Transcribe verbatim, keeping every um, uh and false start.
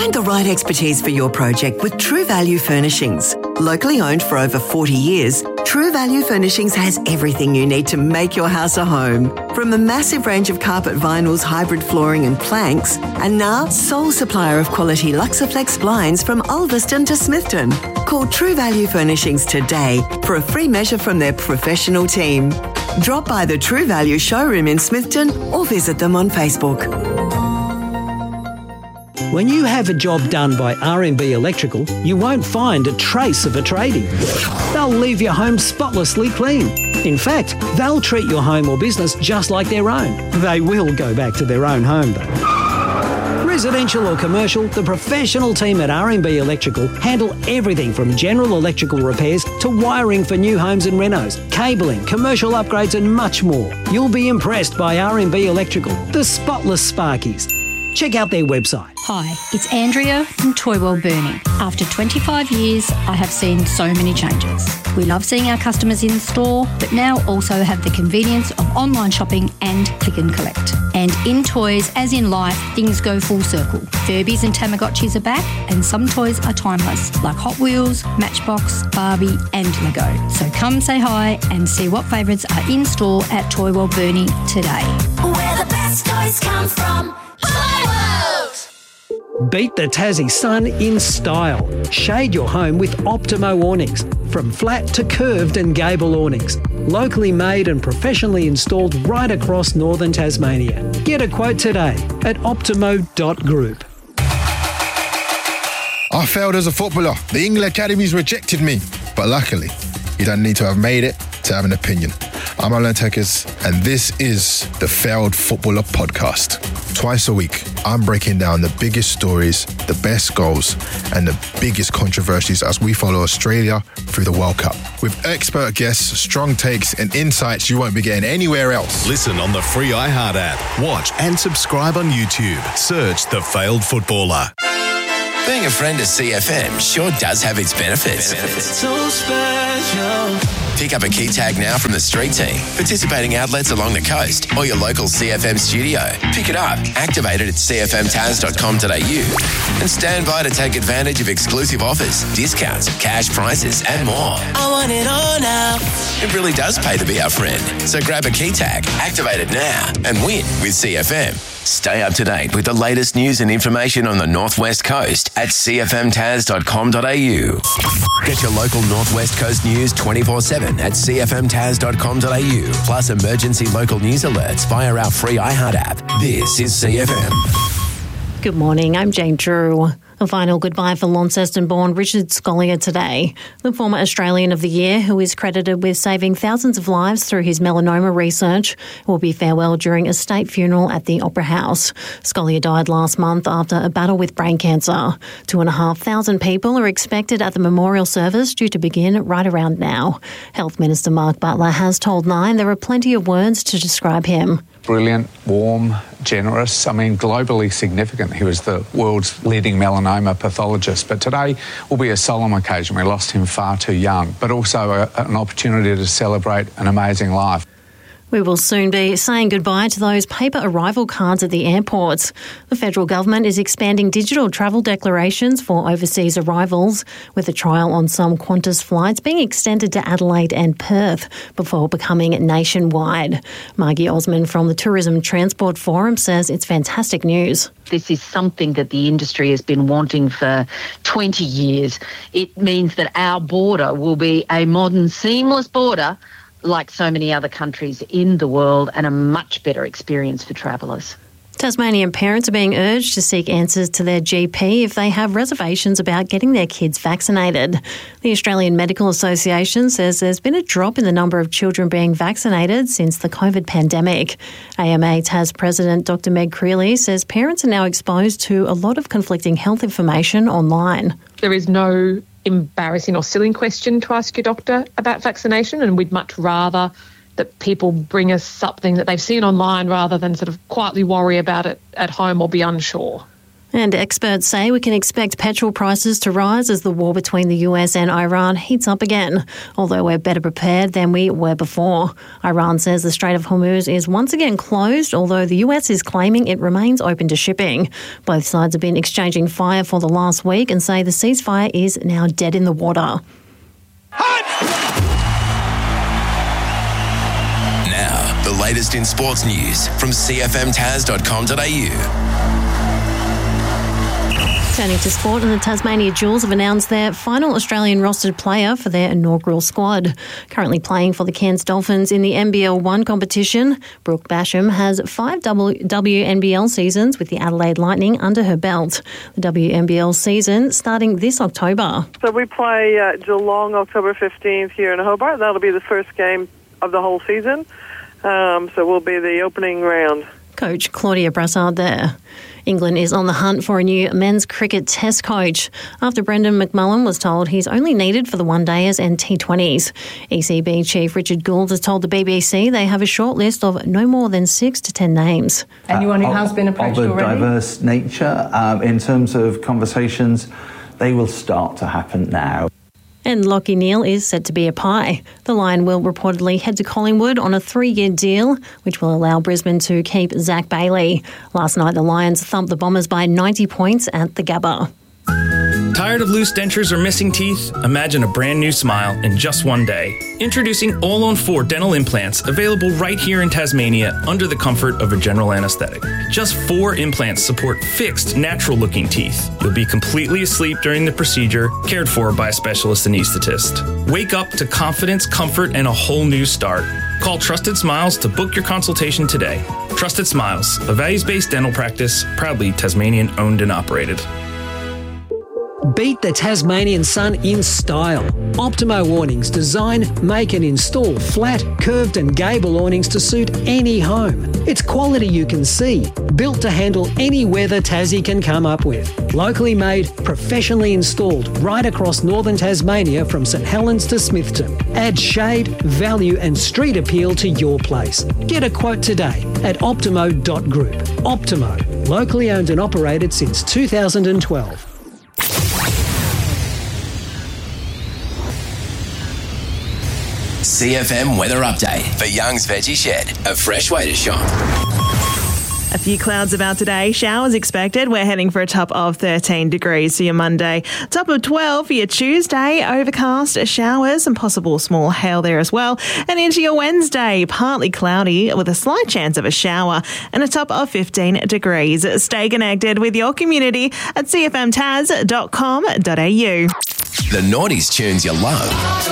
Find the right expertise for your project with True Value Furnishings. Locally owned for over forty years, True Value Furnishings has everything you need to make your house a home. From a massive range of carpet vinyls, hybrid flooring and planks, and now sole supplier of quality Luxaflex blinds from Ulverston to Smithton. Call True Value Furnishings today for a free measure from their professional team. Drop by the True Value showroom in Smithton or visit them on Facebook. When you have a job done by R and B Electrical, you won't find a trace of a tradie. They'll leave your home spotlessly clean. In fact, they'll treat your home or business just like their own. They will go back to their own home, though. Residential or commercial, the professional team at R and B Electrical handle everything from general electrical repairs to wiring for new homes and renos, cabling, commercial upgrades and much more. You'll be impressed by R and B Electrical, the spotless Sparkies. Check out their website. Hi, it's Andrea from Toy World Burnie. After twenty-five years, I have seen so many changes. We love seeing our customers in store, but now also have the convenience of online shopping and click and collect. And in toys, as in life, things go full circle. Furbies and Tamagotchis are back, and some toys are timeless, like Hot Wheels, Matchbox, Barbie and Lego. So come say hi and see what favourites are in store at Toy World Burnie today. Where the best toys come from. Toy World! Beat the Tassie sun in style. Shade your home with Optimo awnings. From flat to curved and gable awnings. Locally made and professionally installed right across northern Tasmania. Get a quote today at optimo dot group. I failed as a footballer. The England Academies rejected me. But luckily, you don't need to have made it to have an opinion. I'm Alan Tekers, and this is the Failed Footballer Podcast. Twice a week, I'm breaking down the biggest stories, the best goals, and the biggest controversies as we follow Australia through the World Cup. With expert guests, strong takes, and insights you won't be getting anywhere else. Listen on the free iHeart app. Watch and subscribe on YouTube. Search The Failed Footballer. Being a friend of C F M sure does have its benefits. benefits. So special. Pick up a key tag now from the street team, participating outlets along the coast, or your local C F M studio. Pick it up, activate it at c f m taz dot com dot a u, and stand by to take advantage of exclusive offers, discounts, cash prizes, and more. I want it all now. It really does pay to be our friend. So grab a key tag, activate it now, and win with C F M. Stay up to date with the latest news and information on the Northwest Coast at c f m taz dot com dot a u. Get your local Northwest Coast news twenty-four seven at c f m taz dot com dot a u, plus emergency local news alerts via our free iHeart app. This is C F M. Good morning, I'm Jane Drew. A final goodbye for Launceston-born Richard Scolyer today. The former Australian of the Year, who is credited with saving thousands of lives through his melanoma research, will be farewelled during a state funeral at the Opera House. Scolyer died last month after a battle with brain cancer. Two and a half thousand people are expected at the memorial service, due to begin right around now. Health Minister Mark Butler has told Nine there are plenty of words to describe him. Brilliant, warm, generous, I mean globally significant. He was the world's leading melanoma pathologist. But today will be a solemn occasion. We lost him far too young, but also a, an opportunity to celebrate an amazing life. We will soon be saying goodbye to those paper arrival cards at the airports. The federal government is expanding digital travel declarations for overseas arrivals, with a trial on some Qantas flights being extended to Adelaide and Perth before becoming nationwide. Margie Osman from the Tourism Transport Forum says it's fantastic news. This is something that the industry has been wanting for twenty years. It means that our border will be a modern, seamless border like so many other countries in the world, and a much better experience for travellers. Tasmanian parents are being urged to seek answers to their G P if they have reservations about getting their kids vaccinated. The Australian Medical Association says there's been a drop in the number of children being vaccinated since the COVID pandemic. A M A Tas President Doctor Meg Creeley says parents are now exposed to a lot of conflicting health information online. There is no embarrassing or silly question to ask your doctor about vaccination, and we'd much rather that people bring us something that they've seen online rather than sort of quietly worry about it at home or be unsure. And experts say we can expect petrol prices to rise as the war between the U S and Iran heats up again, although we're better prepared than we were before. Iran says the Strait of Hormuz is once again closed, although the U S is claiming it remains open to shipping. Both sides have been exchanging fire for the last week and say the ceasefire is now dead in the water. Now, the latest in sports news from c f m taz dot com dot a u. Turning to sport, and the Tasmania Jewels have announced their final Australian rostered player for their inaugural squad. Currently playing for the Cairns Dolphins in the N B L one competition, Brooke Basham has five W N B L seasons with the Adelaide Lightning under her belt. The W N B L season starting this October. So we play uh, Geelong October fifteenth here in Hobart. That'll be the first game of the whole season. Um, so we'll be the opening round. Coach Claudia Brassard there. England is on the hunt for a new men's cricket test coach after Brendan McMullen was told he's only needed for the one-dayers and T twenties. E C B chief Richard Gould has told the B B C they have a short list of no more than six to ten names. Anyone who uh, has been approached of a already? diverse nature, um, in terms of conversations, they will start to happen now. And Lachie Neale is set to be a pie. The Lion will reportedly head to Collingwood on a three-year deal, which will allow Brisbane to keep Zach Bailey. Last night, the Lions thumped the Bombers by ninety points at the Gabba. Tired of loose dentures or missing teeth? Imagine a brand new smile in just one day. Introducing All on four dental implants, available right here in Tasmania under the comfort of a general anaesthetic. Just four implants support fixed, natural-looking teeth. You'll be completely asleep during the procedure, cared for by a specialist anaesthetist. Wake up to confidence, comfort, and a whole new start. Call Trusted Smiles to book your consultation today. Trusted Smiles, a values-based dental practice, proudly Tasmanian-owned and operated. Beat the Tasmanian sun in style. Optimo Awnings design, make and install flat, curved and gable awnings to suit any home. It's quality you can see, built to handle any weather Tassie can come up with. Locally made, professionally installed right across northern Tasmania from St Helens to Smithton. Add shade, value and street appeal to your place. Get a quote today at optimo dot group. Optimo, locally owned and operated since two thousand twelve. C F M weather update for Young's Veggie Shed, a fresh way to shop. A few clouds about today. Showers expected. We're heading for a top of thirteen degrees for your Monday. Top of twelve for your Tuesday. Overcast, showers and possible small hail there as well. And into your Wednesday, partly cloudy with a slight chance of a shower and a top of fifteen degrees. Stay connected with your community at c f m taz dot com dot a u. The noughties tunes you love.